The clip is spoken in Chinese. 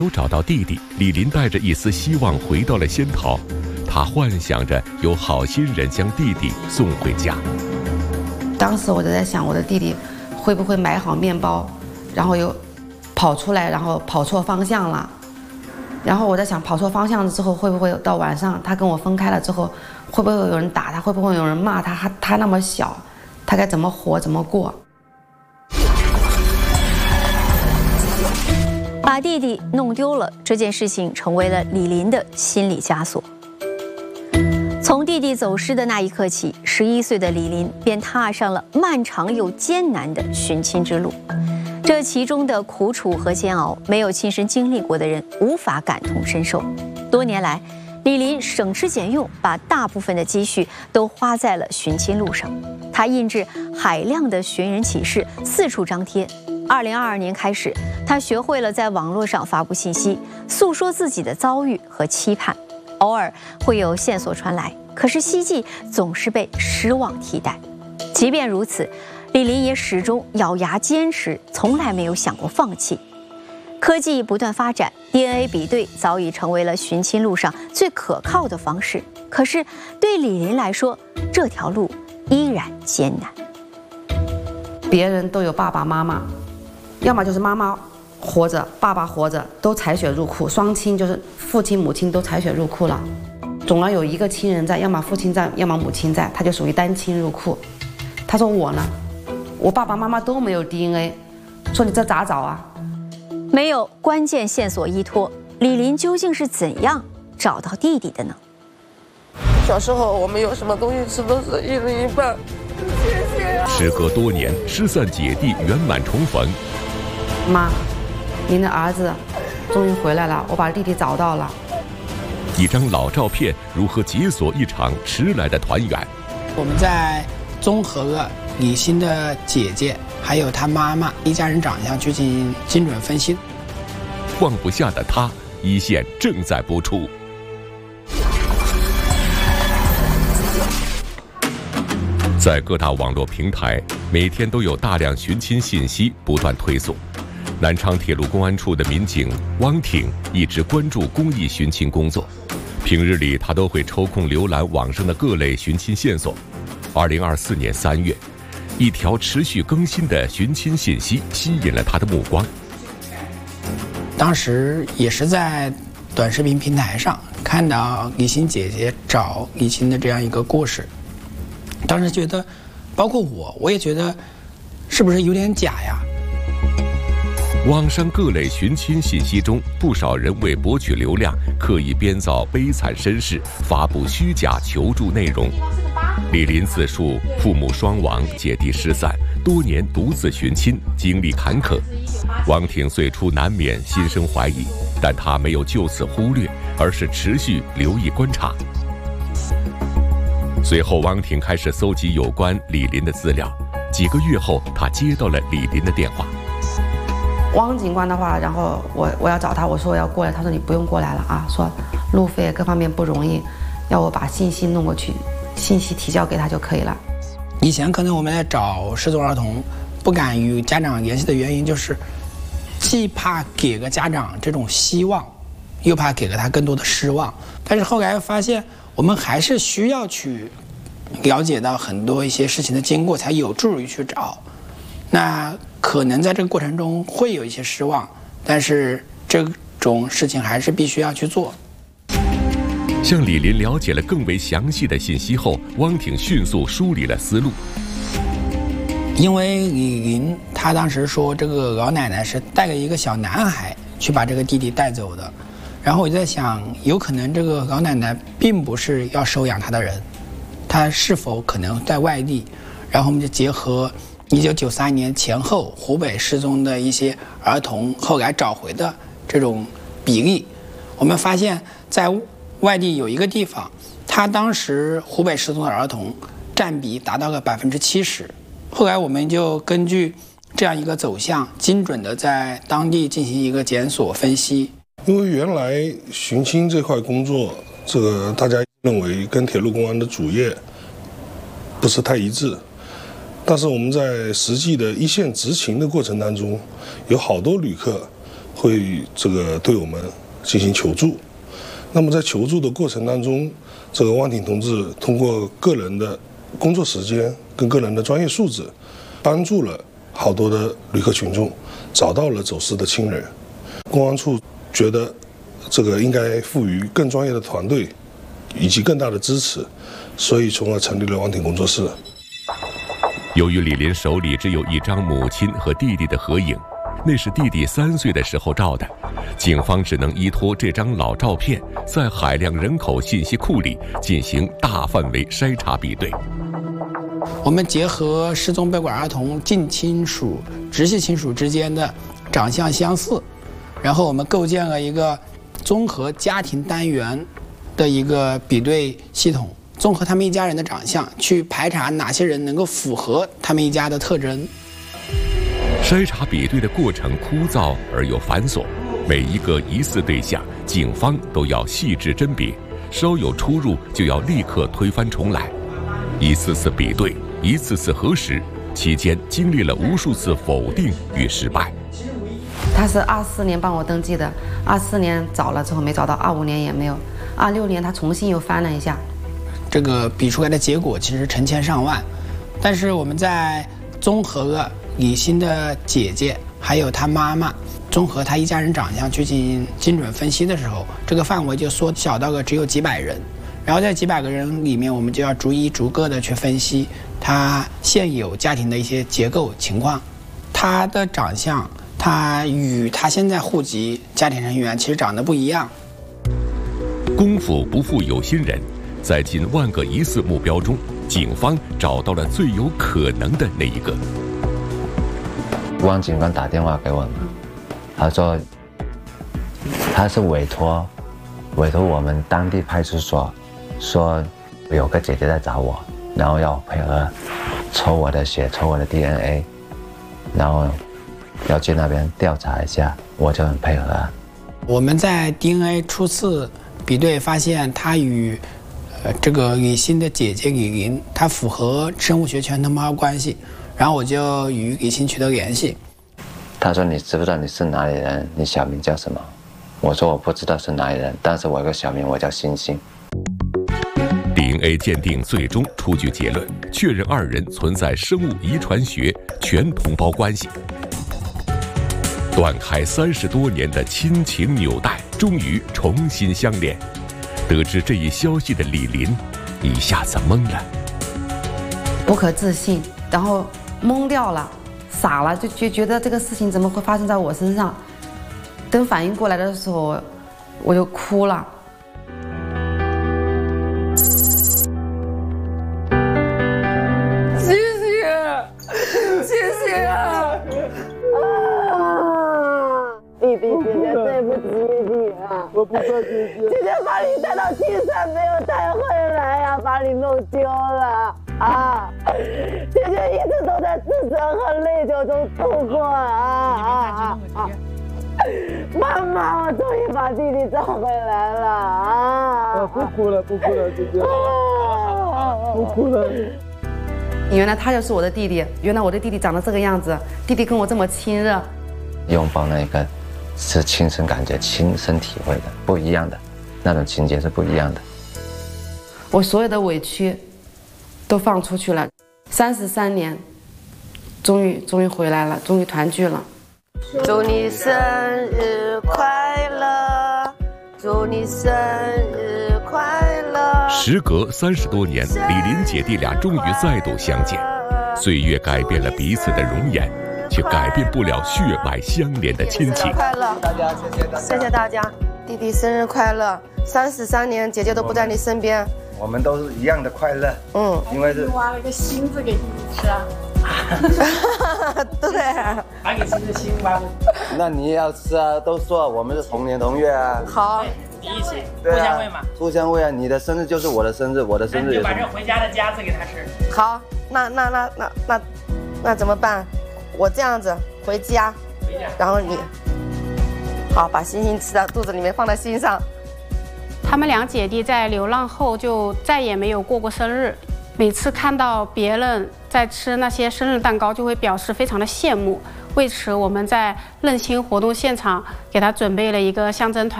有找到弟弟，李林带着一丝希望回到了仙桃，他幻想着有好心人将弟弟送回家。 当时我就在想，我的弟弟会不会买好面包，然后又跑出来，然后跑错方向了。然后我在想，跑错方向了之后，会不会到晚上他跟我分开了之后，会不会有人打他，会不会有人骂他？他那么小，他该怎么活，怎么过？ 把弟弟弄丢了这件事情成为了李林的心理枷锁。从弟弟走失的那一刻起，11岁的李林便踏上了漫长又艰难的寻亲之路。这其中的苦楚和煎熬，没有亲身经历过的人无法感同身受。多年来，李林省吃俭用，把大部分的积蓄都花在了寻亲路上。他印制海量的寻人启事，四处张贴。2022年开始，他学会了在网络上发布信息，诉说自己的遭遇和期盼。偶尔会有线索传来，可是希冀总是被失望替代。即便如此，李林也始终咬牙坚持，从来没有想过放弃。科技不断发展， DNA 比对早已成为了寻亲路上最可靠的方式。可是对李林来说，这条路依然艰难。 别人都有爸爸妈妈，要么就是妈妈活着，爸爸活着，都采血入库，双亲就是父亲母亲都采血入库了，总要有一个亲人在，要么父亲在，要么母亲在，他就属于单亲入库。他说我呢，我爸爸妈妈都没有 DNA， 说你这咋找啊？ 没有关键线索依托，李林究竟是怎样找到弟弟的呢？ 小时候我们有什么东西吃都是一人一半。谢谢啊！ 时隔多年，失散姐弟圆满重逢。 妈，您的儿子终于回来了，我把弟弟找到了。 一张老照片如何解锁一场迟来的团圆？ 我们在综合了李欣的姐姐还有她妈妈一家人长相去进行精准分析。 放不下的他，一线正在播出。在各大网络平台，每天都有大量寻亲信息不断推送。南昌铁路公安处的民警汪挺一直关注公益寻亲工作，平日里他都会抽空浏览网上的各类寻亲线索。2024年3月，一条持续更新的寻亲信息吸引了他的目光。 当时也是在短视频平台上看到李欣姐姐找李欣的这样一个故事，当时觉得，包括我也觉得，是不是有点假呀？ 网上各类寻亲信息中，不少人为博取流量，刻意编造悲惨身世，发布虚假求助内容。李林自述父母双亡，姐弟失散，多年独自寻亲，经历坎坷。汪挺最初难免心生怀疑，但他没有就此忽略，而是持续留意观察。随后，汪挺开始搜集有关李林的资料。几个月后，他接到了李林的电话。 汪警官的话，然后我要找他，我说我要过来，他说你不用过来了啊，说路费各方面不容易，要我把信息弄过去，信息提交给他就可以了。 以前可能我们在找失踪儿童，不敢与家长联系的原因就是，既怕给个家长这种希望，又怕给了他更多的失望。但是后来发现，我们还是需要去了解到很多一些事情的经过，才有助于去找。那可能在这个过程中会有一些失望，但是这种事情还是必须要去做。 向李林了解了更为详细的信息后，汪挺迅速梳理了思路。 因为李林他当时说，这个老奶奶是带了一个小男孩去把这个弟弟带走的，然后我就在想，有可能这个老奶奶并不是要收养他的人，他是否可能在外地？然后我们就结合1993年前后湖北失踪的一些儿童后来找回的这种比例，我们发现在外地有一个地方，他当时湖北失踪的儿童占比达到了70%。后来我们就根据这样一个走向，精准的在当地进行一个检索分析。 因为原来寻亲这块工作，这个大家认为跟铁路公安的主业不是太一致，但是我们在实际的一线执勤的过程当中，有好多旅客会对我们进行求助。那么在求助的过程当中，汪挺同志通过个人的工作时间跟个人的专业素质，帮助了好多的旅客群众找到了走失的亲人。公安处觉得应该赋予更专业的团队以及更大的支持，所以从而成立了汪挺工作室。 由于李林手里只有一张母亲和弟弟的合影，那是弟弟3岁的时候照的，警方只能依托这张老照片，在海量人口信息库里进行大范围筛查比对。 我们结合失踪被拐儿童近亲属、直系亲属之间的长相相似，然后我们构建了一个综合家庭单元的一个比对系统，综合他们一家人的长相，去排查哪些人能够符合他们一家的特征。 筛查比对的过程枯燥而又繁琐，每一个疑似对象，警方都要细致甄别，稍有出入就要立刻推翻重来，一次次比对，一次次核实，期间经历了无数次否定与失败。 他是24年帮我登记的，24年找了之后没找到，25年也没有，26年他重新又翻了一下， 这个比出来的结果其实成千上万，但是我们在综合了李欣的姐姐还有她妈妈，综合她一家人长相去进行精准分析的时候，这个范围就缩小到了只有几百人。然后在几百个人里面，我们就要逐一逐个的去分析他现有家庭的一些结构情况，他的长相，他与他现在户籍家庭成员其实长得不一样。 功夫不负有心人，在近万个疑似目标中，警方找到了最有可能的那一个。 汪警官打电话给我们，他说他是委托我们当地派出所，说有个姐姐在找我，然后要配合抽我的血，抽我的 DNA， 然后要去那边调查一下，我就很配合。 我们在 DNA 初次比对发现，他与这个李欣的姐姐李林，她符合生物学全能猫关系，然后我就与李欣取得联系。 他说：“你知不知道你是哪里人？你小名叫什么？”我说：“我不知道是哪里人，但是我有个小名，我叫星星。” DNA 鉴定最终出具结论，确认2人存在生物遗传学全同胞关系。断开30多年的亲情纽带，终于重新相连。得知这一消息的李林一下子懵了， 不可置信，然后懵掉了，傻了，就觉得这个事情怎么会发生在我身上。等反应过来的时候，我就哭了。 谢谢啊！弟弟，姐姐对不起你啊！我不说姐姐。姐姐把你带到金山，没有带回来呀，把你弄丢了啊！姐姐一直都在自责和内疚中度过啊！妈妈，我终于把弟弟找回来了啊！ 不哭了，不哭了，姐姐，不哭了。 原来他就是我的弟弟，原来我的弟弟长得这个样子，弟弟跟我这么亲热。 拥抱那个是亲身感觉、亲身体会的，不一样的，那种情节是不一样的。 我所有的委屈都放出去了，33年，终于回来了，终于团聚了。 祝你生日快乐，祝你生日快乐。 时隔30多年，李林姐弟俩终于再度相见。岁月改变了彼此的容颜，却改变不了血脉相连的亲情。 快乐，大家谢谢大家，弟弟生日快乐！33年，姐姐都不在你身边， 我们都是一样的快乐。因为是挖了个心字给弟弟吃啊。 对， 把给吃的心挖的。 那你也要吃啊，都说我们是同年同月啊。 好， 你一起互相喂嘛。 互相喂啊，你的生日就是我的生日，我的生日也是。 那你就把这回家的夹子给他吃。 好，那怎么办？我这样子回家，然后你好把星星吃到肚子里面，放在心上。 他们2姐弟在流浪后就再也没有过过生日，每次看到别人在吃那些生日蛋糕，就会表示非常的羡慕。 为此，我们在认亲活动现场给他准备了一个象征团。